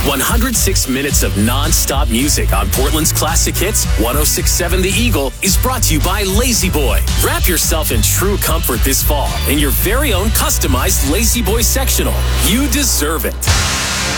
106 minutes of non-stop music on Portland's classic hits. 106.7 The Eagle is brought to you by Lazy Boy. Wrap yourself in true comfort this fall in your very own customized Lazy Boy sectional. You deserve it.